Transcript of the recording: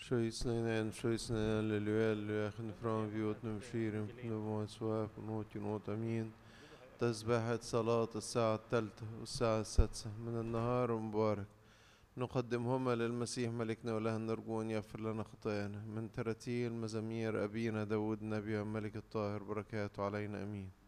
Sköjsnöjen, lilluell, från vjotnum shirim, pneumo سواف نوت نوت أمين. تسبحة صلاة الساعة الثالثة والساعة السادسة من النهار مبارك نقدمهما للمسيح ملكنا وله نرجو أن يغفر لنا خطايانا من تراتيل مزامير أبينا داود النبي والملك الطاهر بركاته علينا أمين.